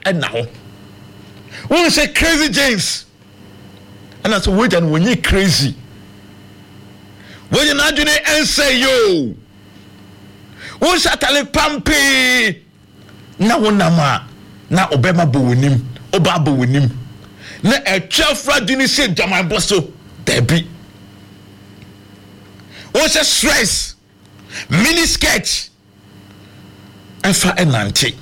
na ho won say Crazy James and so we dan when you crazy when you not doing and say yo won satale pampe na wonama na obema bo wonim oba bo wonim na e twafra duni say jaman boso debi won say stress mini sketch afa enante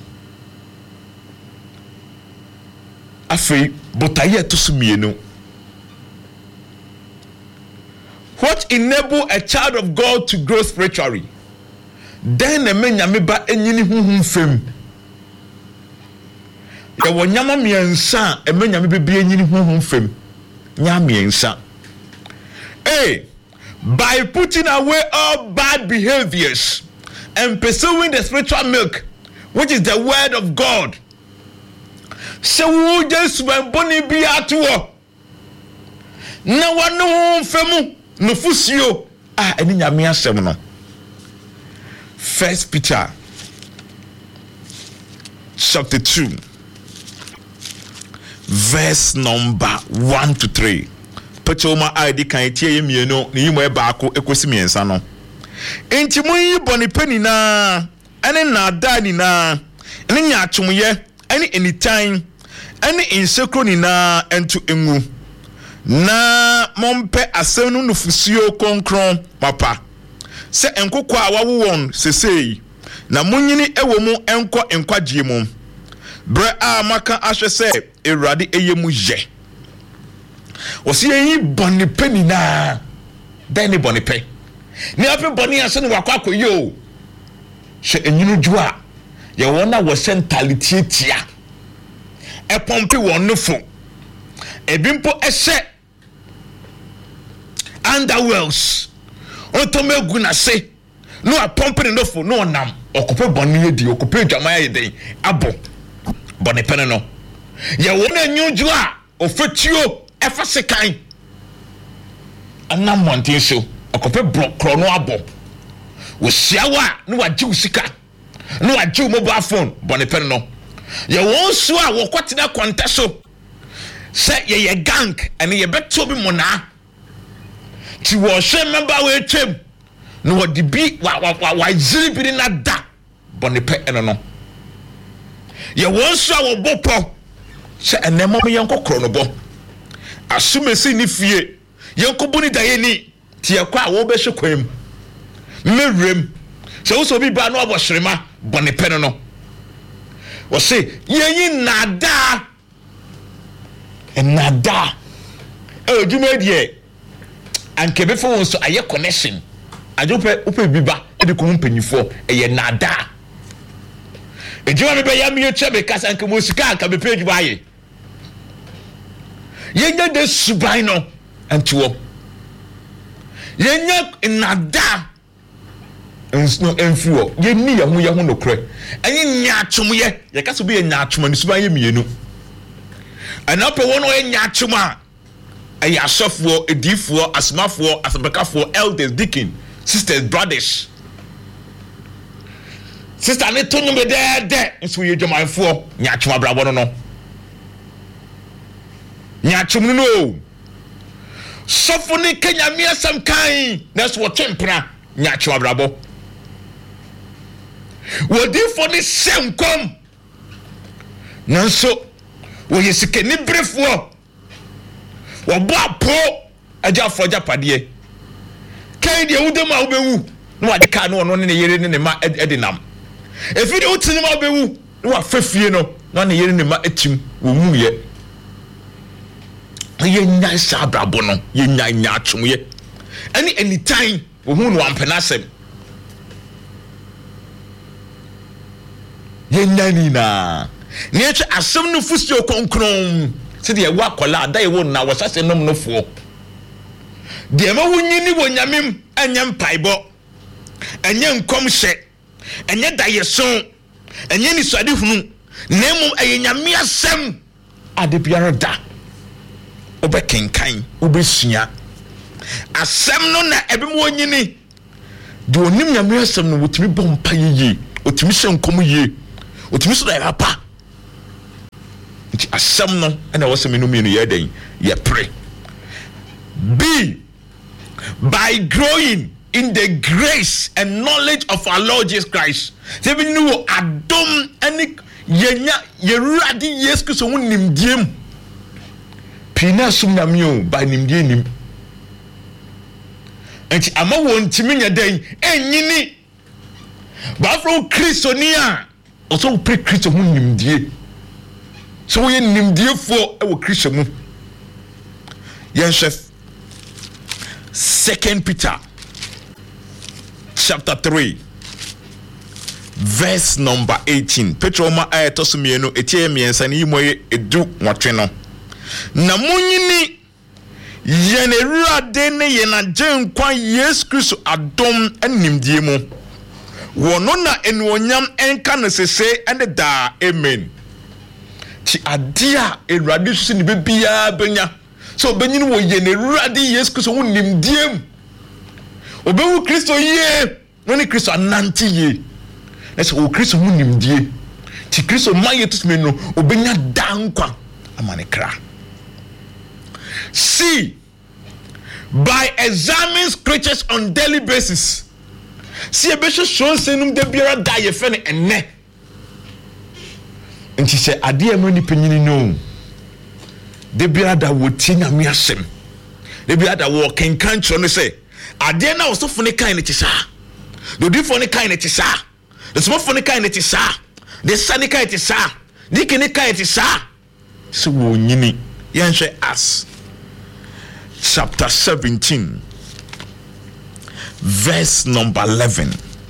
afi botaye to sumienu. What enable a child of God to grow spiritually? Then the men yameba enyini huhum fem. Ya wonyama miensa e men yamebe bi enyini huhum fem. Nya miensa. Hey, by putting away all bad behaviors and pursuing the spiritual milk, which is the word of God. So we just when boni bi atuo. Na wanu femu no fusio eni nyame asem no. 1 Peter chapter 2 verse number 1 to 3. Pachoma ID kan tie yemienu ni yimo e baako ekosi miensa no. Enti munyi boni pani na ene na da ni na ene nya atwomye ene anytime ene insekro ni na ento engu na mompe asem no nufusio konkron papa se enkoko a wawo won sesei na munyini ewo mu enko enkwagye mu bre a maka ahwe se Ewurade eyemu ye osi yi boni pani na dani boni pe ni ape boni ase no wakwa yo she enyinu jua ye wona wo sentality tia e pompe won nufo ebimpo ehye underwells otomegu na se no a pompe nufo no nam okope boni yedi okope dwama yeden abo boni pe no ye wona nyujua ofetuo efasikan anam monte so okope brokro no abo wo siawa no wagye usika no wagye mobile phone boni pe no ye won so a wo kwatena kwanta so se ye gang ene ye beto bi mona ti wo hwe member we twem no wo di bi wa ziri bi na da boni pe eno no ye won so a wo bopo se enemo me yenkokro no bo asumesi ni fie yenkobuni dayeni ti ekwa wo be hwe kwam mewrem se wo so bi ba no abohwerema boni pe no wo se yeyin nada enada ejuma die anke be fo so aye connection ajope upe biba e de ko mpanyifo eye nada ejuma me be ya me chebe kasa anke mo sika anka be page ba ye yenya de subai no antuo yenya nada ensno enfuo yenni ye ho no kre enyi nyaatwomye ye kasa be nyaatwoma ni subai ye mienu anape wono ye nyaatwoma ayi asofo edifo asmafo asabakafo elders deacon sisters brothers sister ne tonyo be de nso ye dwamanfo nyaatwoma brabo no nyaatwom no sofo ne Kenya miasam kan na so twempra nyaatwoma brabo wodifo ne semkom nanso wo yesikeni brefo wo boapo ajafo japade kai de wudema obewu no wade ka no no ne yere ne ma edinam efide utini ma obewu no wa fafie no no ne yere ne ma atim wo muye yenya sabrabo no yenya nyaatwomye anytime wo hu no ampenasem yenya ni na nieche asem no fusio konkron se de wa kola da ye won na wasase nom no fo de ma wunyini wonyamem anyam paibo enye nkom hye enye dayeson enye ni swade hunu nemum ayenyame asem ade biara da obekenkan obesua asem no na ebem wonyini de onim nyame asem no wotimi bompa yiyi otimi hye nkom yiye otimi so da papa nti asɛm no ɛna wɔsɛ me no me no yɛ den yɛ pray. B, by growing in the grace and knowledge of our Lord Jesus Christ. Sɛ bi no adom ɛne yɛnya yɛwurade Yesu Kristo ho nimdiem pii na som nyame o by nimdie nim nti ama wɔn ntimi nya den ɛnyini baafro Kristo ni a ɔsɔ pre Kristo ho nimdie so wɔyɛ nimdiefo ɛwɔ Kristo mu. Yɛnhwɛ 2 Peter chapter 3 verse number 18. Petro ma ayato so mienu etie miensa ni yimoye edu nwotwe no na munyini yene ruade ne yena genkwa Yesu Kristo adom animdie mu wono na enuonyam enka no sese ene da amen. Ti ade a Ewurade so ni bebia benya so benyini wo yene ruade Yesu Kristo wo nimdie mu obewu Kristo ye no ni Kristo ananti ye ese wo Kristo mu nimdie ti Kristo maye to me no obenya dankwa amane kra. C, by examining scriptures on daily basis. See a bishop shown senum de biara da ye fe ne enne nti se ade e mani penyini no de biara da wo ti na me asem de biara da wo kenkan tro no se ade na wo so fune kan ne ti sa do di fone kan ne ti sa the small fone kan ne ti sa the sunny kan ti sa di kene kan ti sa so wo nyini yenhwe as chapter 17 verse number 11.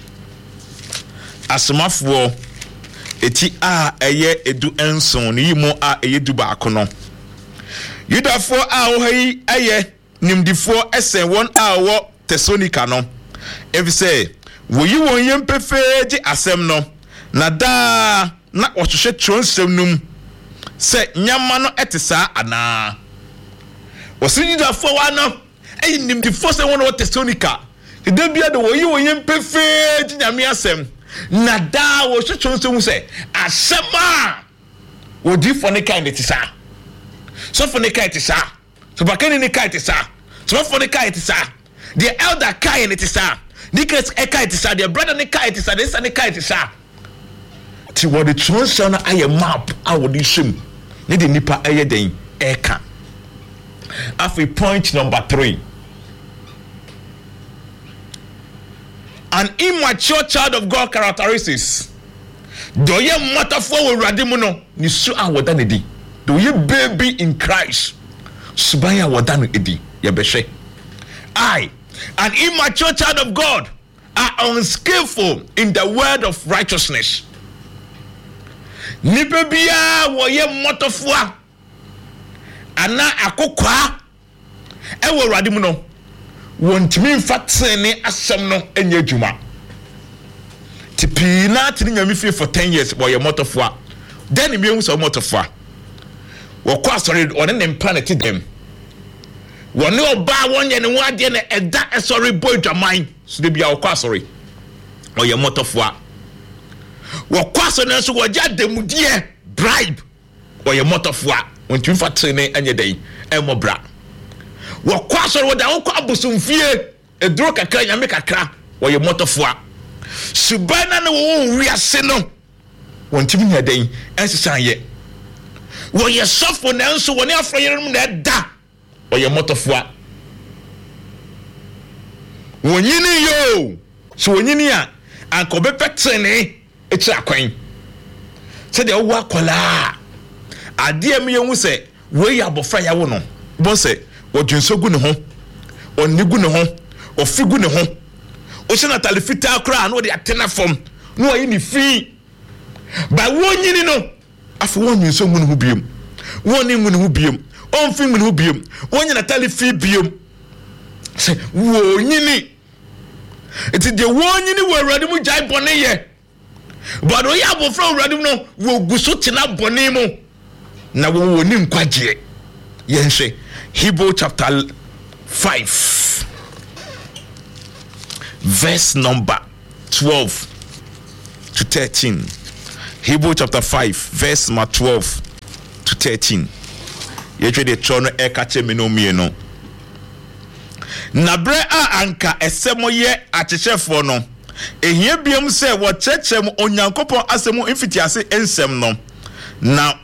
Asomafo eti a eye edu enson ni mo a eye du ba akono Yudafo a wo hayi eye nimdifo esen won a wo Tesonika no efise wo yi won yem pefeji asem no na da na ohwehwe tronsem num se nyama no etesa ana wosi Yudafo wa no eye nimdifo se won wo Tesonika de bia de wo yi won yem pefeji nyame asem na da wo hwehwe se asema wo di for ne kind etisa so for ne kind etisa so bakani ne kind etisa so for ne kind etisa the elder kind etisa Nicholas kind etisa the brother ne kind etisa the son ne kind etisa ti wo the transition aye map a wo di hwem ne de nipa aye den eka. Afi point number 3, an immature child of God characteristics. Do ye matter for radimuno ni su awoda ne di. Do ye baby in Christ. Subaya awoda ne di. Ye beshe. I, an immature child of God, are unskillful in the word of righteousness. Ni bebia wo ye motofua. Ana akokwa. Ewo radimuno. Wontimi mfatene asem no enye adwuma tipi na tini nyame fie for 10 years boy motofua then me hu so motofua wo kwa sorry one ne planet dem woni oba wonye ne ho ade na eda sorry boy dwaman so de bia wo kwa sorry oye motofua wo kwa so ne so wo ja demudie bribe oye motofua wontimi mfatene enye den emobra wo kwa so wo da wo kwa abosomfie eduro kakra nyame kakra wo ye motofua subana na wo wiase no wontimi nya den ensesan ye wo ye sofo na nso wo ne afroyerum na da wo ye motofua wonyini yo so wonyini a ankobe petene etira kwan se de wo akola ade am ye hu se wo ye abofra ya wo no bon se odwinso gu ne ho onigu ne ho ofigu ne ho o se na talifita akra na o de atena fom na o yi ni fi ba wonyini no afi wonyinso gu ne ho biem woni gu ne ho biem on fi gu ne ho biem wonya na talifi biem se wonyini eti de wonyini wo awrade mu jai bone ye but o ya bofra awrade mu no wo guso tena bone mu na wo woni nkwaje yenhwe Hebrew chapter 5 verse number 12 to 13. Hebrew chapter 5 verse number 12 to 13 yetwe de tro no ekache me no mie no na bre a anka esemo ye akyechefo no ehia biam se wo kyechem onyankopon asemu mfitiase ensem no na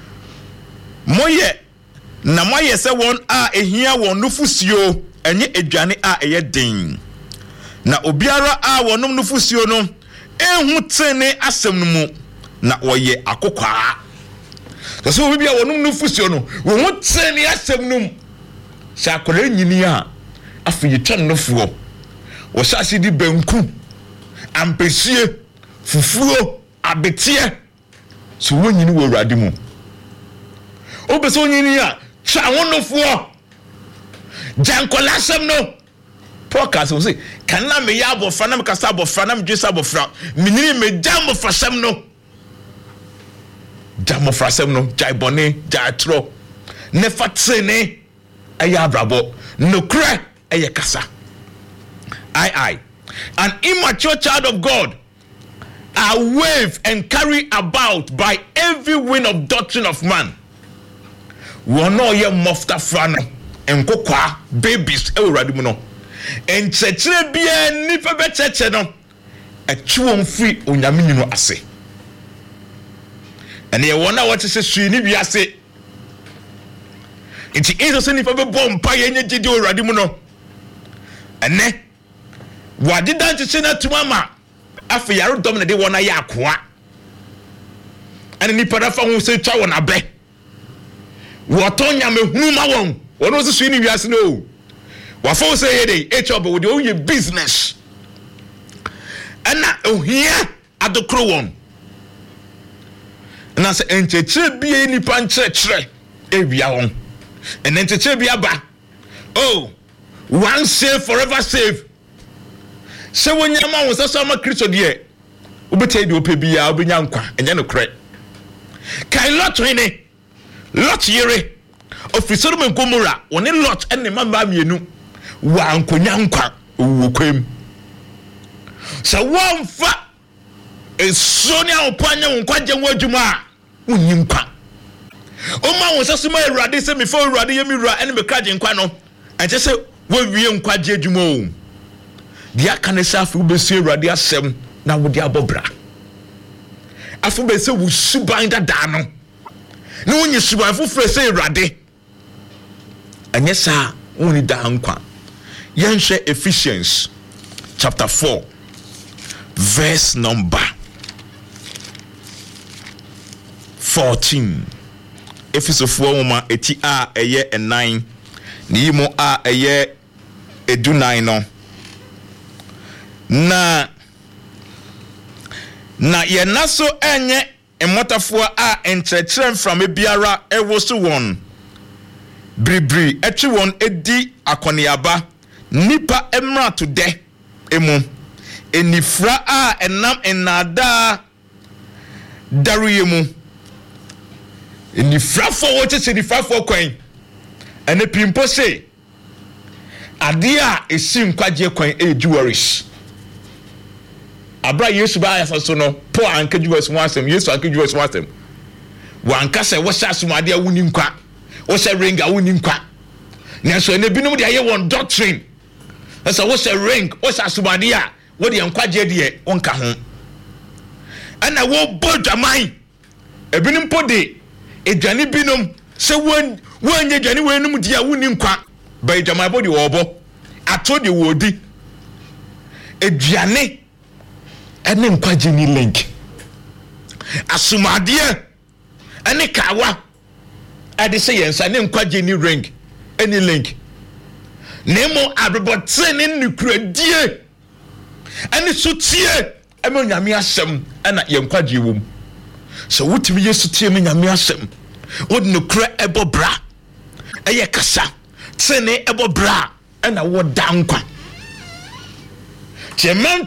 moye se won a ehia won nufusio enye edwane a eye den na obiara a wonum nufusio no ehu tene asem no mu na woye akokwa so obi bia wonum nufusio no wo hu tene asem no mu sha akore nyini a afi yitwan nofuo wo sase di banku ampesie fufuo abetie so wonyini wo urade mu obeso nyini a twa wonofuo jankolasem no podcast say kana me ya abofra na me kasa abofra na me dwesa abofra minini me jam frasem no jam frasem no jai bone jai tro ne fatsene aya brabo no kra aya kasa I an immature child of God are waved and carried about by every wind of doctrine of man. We know ye mofta frano and kokwa babies ewurade mu no. En chechire bia ni fa be cheche no. Etuom free onyame ni no ase. And ye wona what se sui ni wi ase. Enti ezo ni fa be bompa ye nye gidi ewurade mu no. Ene wadi danche na tumama afi yaro dom na de wona ya akoa ani ni pada fa ho se twa wona be woto nya me hunu ma won wono se sui ni wiase no wa fa se ye dey e chobo wo ye business ana ohia adokro won na se encheche bie ni pa ncheche e bia won en encheche bia ba oh one save forever save se wonyama wo so ma Kristo de obetey de opebia obenya nkwa enye no kre kai lot hene lot yere ofisoro men komura woni lot enne mamba mienu wa ankonya nkwa wo kwem se wonfa esonia opanya nkwa je wadwuma wonyi nkwa o ma wo so ma Awurade se me fa Awurade ye mi wura enne me kraje nkwa no enche se wo wie nkwa je adwuma o dia kanesa afu besi Awurade asem na wo dia bobra afu besi wo suban dada no na wonyi suban fu frese Awurade anyesa woni da nkwa yenhwe Ephesians chapter 4 verse number 14 Ephesiofo woma eti a eye enan ni yimo a eye edunan no na ye naso enye emotafo a enkyerkyerem from biara ewo so won bribri etwe won edi akoniaba nipa emra to de emu enifra a enam enada daruyemu enifra fo wo cheche enifra fo kwan ene pimpo se ade a esi nkwaje kwan ejuwaris abra Yesu ba ya so no po anka juwas wansem Yesu anka juwas wansem wanka se wo sha sumade a woni nkwa wo sha ring a woni nkwa na so ene binum de aye won doctrine esa wo sha ring wo sha sumade a wo de nkwaje de wonka ho ana wo bodwaman ebinum po de edwane binum se wonye dwane wenum de a woni nkwa ba edwaman bo de wo bo ato de wo di edwane ene nkwaje ni link asumade ene kawa ade se yensa ne nkwaje ni ring ene link nemo abebote ne nukradie ene sutie eme nyame asem ena ye nkwaje wom so wotimi Yesu tie me nyame asem wod nukra ebobra eye kasa tene ebobra ena wo dankwa